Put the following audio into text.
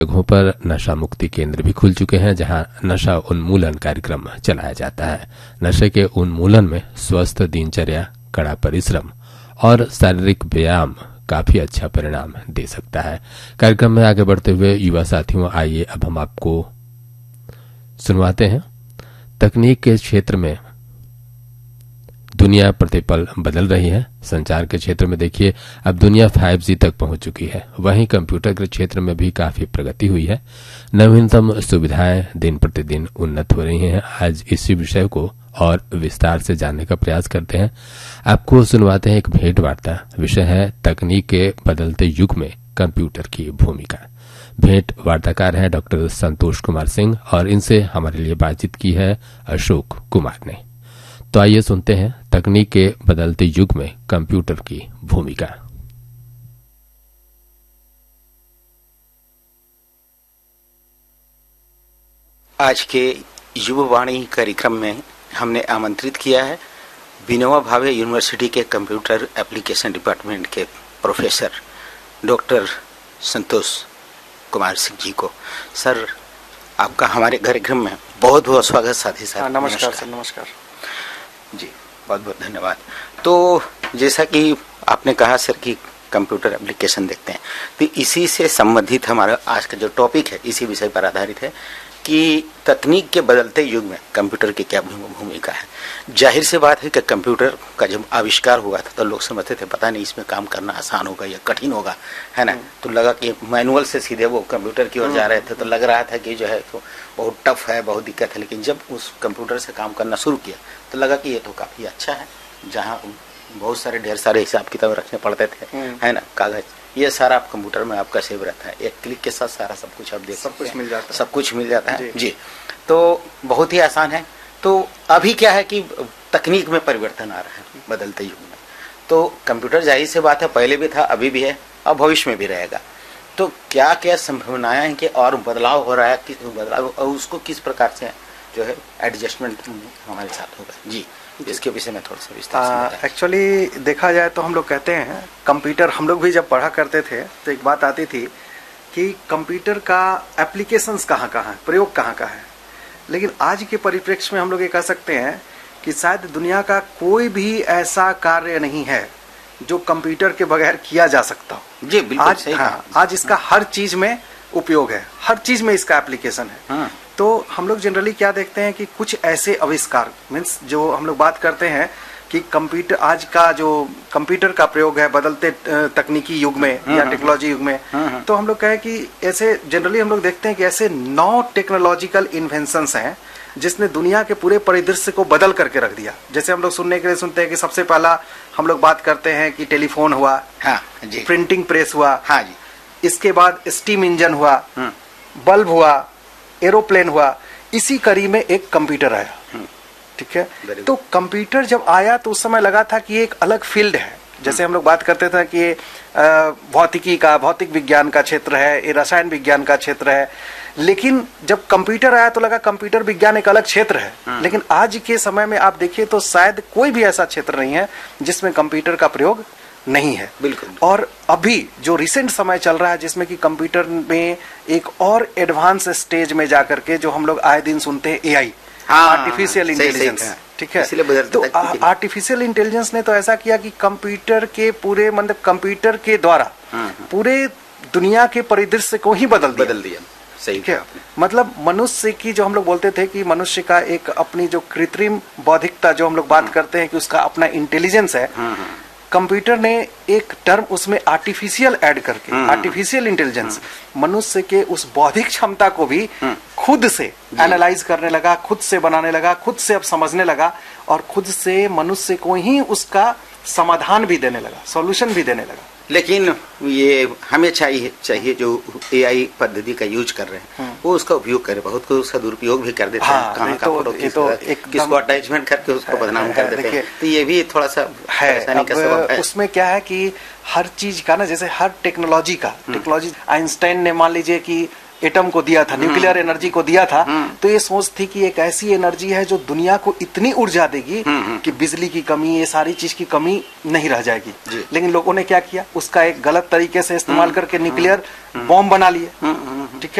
जगहों पर नशा मुक्ति केंद्र भी खुल चुके हैं, जहां नशा उन्मूलन कार्यक्रम चलाया जाता है। नशे के उन्मूलन में स्वस्थ दिनचर्या, कड़ा परिश्रम और शारीरिक व्यायाम काफी अच्छा परिणाम दे सकता है। कार्यक्रम में आगे बढ़ते हुए युवा साथियों, आइए अब हम आपको सुनवाते हैं। तकनीक के क्षेत्र में दुनिया प्रतिपल बदल रही है। संचार के क्षेत्र में देखिए, अब दुनिया 5G तक पहुंच चुकी है। वहीं कंप्यूटर के क्षेत्र में भी काफी प्रगति हुई है। नवीनतम सुविधाएं दिन प्रतिदिन उन्नत हो रही हैं। आज इसी विषय को और विस्तार से जानने का प्रयास करते हैं। आपको सुनवाते हैं एक भेंट वार्ता। विषय है तकनीक के बदलते युग में कंप्यूटर की भूमिका। भेंट वार्ताकार हैं डॉक्टर संतोष कुमार सिंह और इनसे हमारे लिए बातचीत की है अशोक कुमार ने। तो आइए सुनते हैं तकनीक के बदलते युग में कंप्यूटर की भूमिका। आज के युववाणी कार्यक्रम में हमने आमंत्रित किया है विनोबा भावे यूनिवर्सिटी के कंप्यूटर एप्लीकेशन डिपार्टमेंट के प्रोफेसर डॉक्टर संतोष कुमार सिंह जी को। सर, आपका हमारे कार्यक्रम में बहुत बहुत स्वागत। साथी साथ नमस्कार सर। नमस्कार जी, बहुत बहुत धन्यवाद। तो जैसा कि आपने कहा सर कि कंप्यूटर एप्लीकेशन देखते हैं, तो इसी से संबंधित हमारा आज का जो टॉपिक है इसी विषय पर आधारित है कि तकनीक के बदलते युग में कंप्यूटर की क्या भूमिका है। जाहिर सी बात है कि कंप्यूटर का जब आविष्कार हुआ था तो लोग समझते थे पता नहीं इसमें काम करना आसान होगा या कठिन होगा, है ना। तो लगा कि मैनुअल से सीधे वो कंप्यूटर की ओर जा रहे थे, तो लग रहा था कि जो है तो बहुत टफ है, बहुत दिक्कत है। लेकिन जब उस कंप्यूटर से काम करना शुरू किया तो लगा कि ये तो काफी अच्छा है, जहाँ बहुत सारे ढेर सारे हिसाब किताब रखने पड़ते थे, है ना, कागज, ये सारा आप कंप्यूटर में आपका सेव रहता है। एक क्लिक के साथ सारा सब कुछ आप देख सकते हैं, सब कुछ मिल जाता है जी। तो बहुत ही आसान है। तो अभी क्या है कि तकनीक में परिवर्तन आ रहा है बदलते युग में। तो कंप्यूटर जाहिर सी बात है पहले भी था, अभी भी है और भविष्य में भी रहेगा। तो क्या क्या संभावनाएं हैं कि और बदलाव हो रहा है, किस बदलाव और उसको किस प्रकार से जो है एडजस्टमेंट हमारे साथ होगा जी, इसके विषय में थोड़ा सा विस्तार से। एक्चुअली देखा जाए तो हम लोग कहते हैं कंप्यूटर, हम लोग भी जब पढ़ा करते थे तो एक बात आती थी कि कंप्यूटर का एप्लीकेशंस कहाँ कहाँ है, प्रयोग कहाँ कहाँ है। लेकिन आज के परिप्रेक्ष्य में हम लोग ये कह सकते हैं कि शायद दुनिया का कोई भी ऐसा कार्य नहीं है जो कंप्यूटर के बगैर किया जा सकता हो जी। बिल्कुल आज, सही। हाँ, आज इसका हर चीज में उपयोग है, हर चीज में इसका एप्लीकेशन है। तो हम लोग जनरली क्या देखते हैं कि कुछ ऐसे आविष्कार मीन्स जो हम लोग बात करते हैं कि कंप्यूटर, आज का जो कंप्यूटर का प्रयोग है बदलते तकनीकी युग में या टेक्नोलॉजी युग में, तो हम लोग कहें कि ऐसे जनरली हम लोग देखते हैं कि ऐसे 9 टेक्नोलॉजिकल इन्वेंशंस हैं जिसने दुनिया के पूरे परिदृश्य को बदल करके रख दिया। जैसे हम लोग सुनने के लिए सुनते हैं कि सबसे पहला हम लोग बात करते हैं कि टेलीफोन हुआ, हाँ जी, प्रिंटिंग प्रेस हुआ, हाँ जी, इसके बाद स्टीम इंजन हुआ, बल्ब हुआ, एरोप्लेन हुआ, इसी कड़ी में एक कंप्यूटर आया। ठीक है। तो कंप्यूटर जब आया तो उस समय लगा था कि ये एक अलग फील्ड है। जैसे हम लोग बात करते थे कि ये भौतिकी का, भौतिक विज्ञान का क्षेत्र है, ये रसायन विज्ञान का क्षेत्र है। लेकिन जब कंप्यूटर आया तो लगा कंप्यूटर विज्ञान एक अलग क्षेत्र है। लेकिन आज के समय में आप देखिए तो शायद कोई भी ऐसा क्षेत्र नहीं है जिसमें कंप्यूटर का प्रयोग नहीं है। बिल्कुल। और अभी जो रिसेंट समय चल रहा है जिसमें कि कंप्यूटर में एक और एडवांस स्टेज में जाकर के जो हम लोग आए दिन सुनते हैं एआई, आर्टिफिशियल इंटेलिजेंस। ठीक है। तो आर्टिफिशियल इंटेलिजेंस ने तो ऐसा किया कि कंप्यूटर के पूरे मतलब कंप्यूटर के द्वारा पूरे दुनिया के परिदृश्य को ही बदल दिया। सही है। मतलब मनुष्य की जो हम लोग बोलते थे कि मनुष्य का एक अपनी जो कृत्रिम बौद्धिकता जो हम लोग बात करते हैं कि उसका अपना इंटेलिजेंस है, कंप्यूटर ने एक टर्म उसमें आर्टिफिशियल ऐड करके, आर्टिफिशियल इंटेलिजेंस, मनुष्य के उस बौद्धिक क्षमता को भी खुद से एनालाइज करने लगा, खुद से बनाने लगा, खुद से अब समझने लगा और खुद से मनुष्य को ही उसका समाधान भी देने लगा, सॉल्यूशन भी देने लगा। लेकिन ये हमें चाहिए जो एआई पद्धति का यूज कर रहे हैं वो उसका उपयोग करे, बहुत कोई उसका दुरुपयोग भी कर देते हैं। हाँ, कहाँ का तो फोटो ये तो किसको अटैचमेंट करके उसको बदनाम कर देते हैं, तो ये भी थोड़ा सा परेशानी का सबब है। उसमें क्या है कि हर चीज का ना, जैसे हर टेक्नोलॉजी आइंस्टाइन ने मान लीजिए कि एटम को दिया था, न्यूक्लियर एनर्जी को दिया था, तो ये सोच थी कि एक ऐसी एनर्जी है जो दुनिया को इतनी ऊर्जा देगी कि बिजली की कमी, ये सारी चीज की कमी नहीं रह जाएगी। लेकिन लोगों ने क्या किया, उसका एक गलत तरीके से इस्तेमाल करके न्यूक्लियर बॉम्ब बना लिए। ठीक है।